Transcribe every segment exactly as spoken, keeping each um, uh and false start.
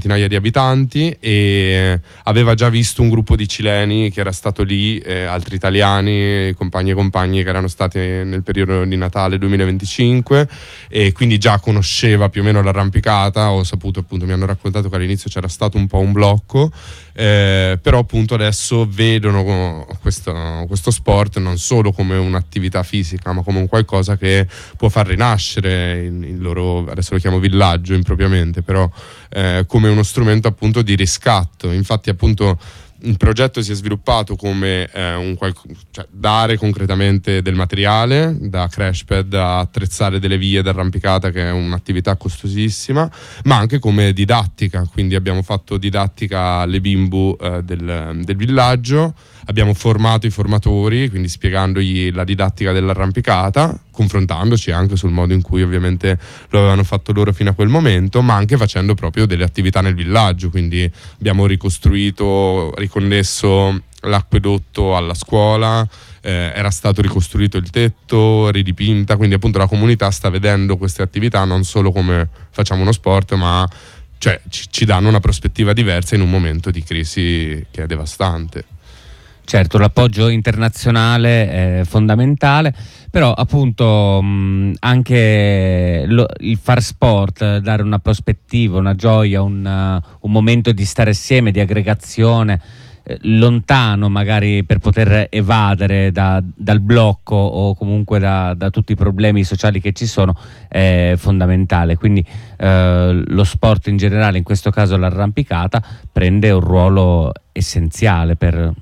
centinaia di abitanti, e aveva già visto un gruppo di cileni che era stato lì, eh, altri italiani, compagni e compagni che erano stati nel periodo di Natale duemilaventicinque, e quindi già conosceva più o meno l'arrampicata. Ho saputo, appunto, mi hanno raccontato che all'inizio c'era stato un po' un blocco, eh, però appunto adesso vedono questo, questo sport non solo come un'attività fisica, ma come un qualcosa che può far rinascere il, il loro, adesso lo chiamo villaggio impropriamente, però eh, come uno strumento appunto di riscatto. Infatti appunto il progetto si è sviluppato come eh, un qual- cioè, dare concretamente del materiale da crash pad a attrezzare delle vie d'arrampicata, che è un'attività costosissima, ma anche come didattica. Quindi abbiamo fatto didattica alle bimbu eh, del, del villaggio, abbiamo formato i formatori, quindi spiegandogli la didattica dell'arrampicata, confrontandoci anche sul modo in cui ovviamente lo avevano fatto loro fino a quel momento, ma anche facendo proprio delle attività nel villaggio. Quindi abbiamo ricostruito, riconnesso l'acquedotto alla scuola, eh, era stato ricostruito il tetto, ridipinta, quindi appunto la comunità sta vedendo queste attività non solo come facciamo uno sport, ma cioè, ci, ci danno una prospettiva diversa in un momento di crisi che è devastante. Certo, l'appoggio internazionale è fondamentale, però appunto mh, anche lo, il far sport, dare una prospettiva, una gioia, un, uh, un momento di stare assieme, di aggregazione, eh, lontano magari, per poter evadere da, dal blocco o comunque da, da tutti i problemi sociali che ci sono, è fondamentale. Quindi eh, lo sport in generale, in questo caso l'arrampicata, prende un ruolo essenziale per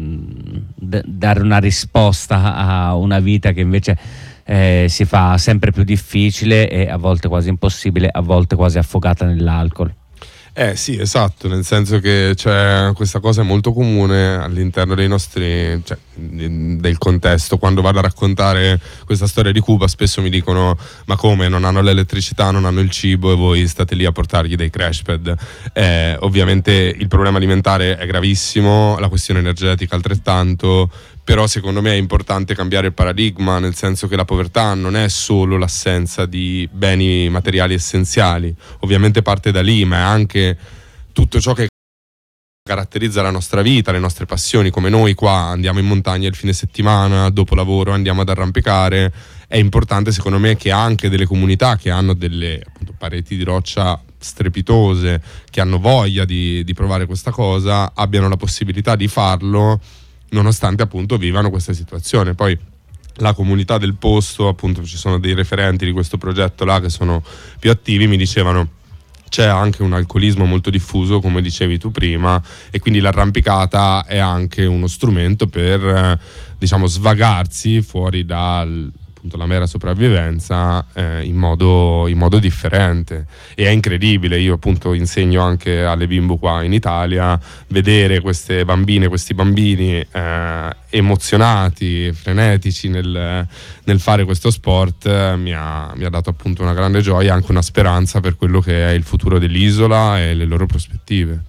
D- dare una risposta a una vita che invece eh, si fa sempre più difficile e a volte quasi impossibile, a volte quasi affogata nell'alcol. Eh sì, esatto, nel senso che c'è questa cosa è molto comune all'interno dei nostri, cioè, del contesto. Quando vado a raccontare questa storia di Cuba spesso mi dicono: ma come, non hanno l'elettricità, non hanno il cibo e voi state lì a portargli dei crash pad? Eh, ovviamente il problema alimentare è gravissimo, la questione energetica altrettanto, però secondo me è importante cambiare il paradigma, nel senso che la povertà non è solo l'assenza di beni materiali essenziali, ovviamente parte da lì, ma è anche tutto ciò che caratterizza la nostra vita, le nostre passioni. Come noi qua andiamo in montagna il fine settimana, dopo lavoro andiamo ad arrampicare. È importante secondo me che anche delle comunità che hanno delle, appunto, pareti di roccia strepitose, che hanno voglia di, di provare questa cosa, abbiano la possibilità di farlo, nonostante appunto vivano questa situazione. Poi la comunità del posto, appunto ci sono dei referenti di questo progetto là che sono più attivi, mi dicevano c'è anche un alcolismo molto diffuso, come dicevi tu prima, e quindi l'arrampicata è anche uno strumento per eh, diciamo svagarsi fuori dal appunto la mera sopravvivenza eh, in modo, in modo differente. E è incredibile, io appunto insegno anche alle bimbo qua in Italia, vedere queste bambine, questi bambini eh, emozionati, frenetici nel, nel fare questo sport, eh, mi, ha, mi ha dato appunto una grande gioia, anche una speranza per quello che è il futuro dell'isola e le loro prospettive.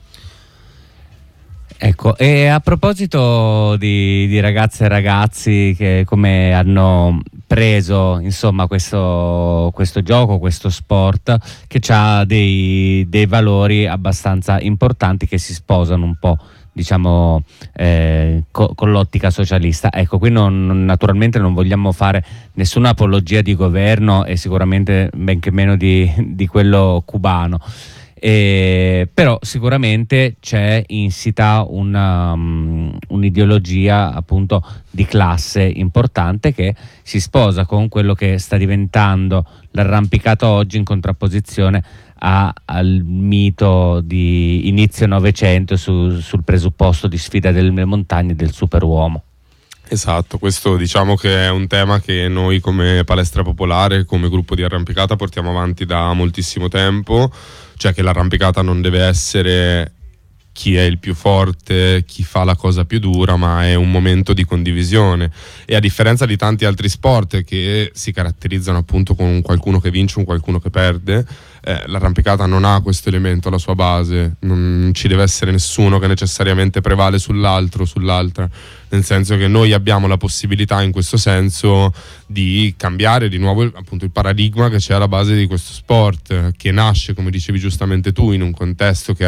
Ecco, e a proposito di, di ragazze e ragazzi che come hanno preso insomma questo, questo gioco, questo sport che ha dei, dei valori abbastanza importanti che si sposano un po', diciamo, eh, co- con l'ottica socialista. Ecco, qui non, naturalmente non vogliamo fare nessuna apologia di governo e sicuramente benché meno di, di quello cubano. Eh, però sicuramente c'è insita una, um, un'ideologia appunto di classe importante che si sposa con quello che sta diventando l'arrampicata oggi, in contrapposizione a, al mito di inizio Novecento su, sul presupposto di sfida delle montagne e del superuomo. Esatto, questo diciamo che è un tema che noi come Palestra Popolare, come gruppo di arrampicata, portiamo avanti da moltissimo tempo, cioè che l'arrampicata non deve essere chi è il più forte, chi fa la cosa più dura, ma è un momento di condivisione. E a differenza di tanti altri sport che si caratterizzano appunto con un qualcuno che vince, un qualcuno che perde, eh, l'arrampicata non ha questo elemento alla sua base, non ci deve essere nessuno che necessariamente prevale sull'altro o sull'altra, nel senso che noi abbiamo la possibilità in questo senso di cambiare di nuovo appunto il paradigma che c'è alla base di questo sport, che nasce, come dicevi giustamente tu, in un contesto che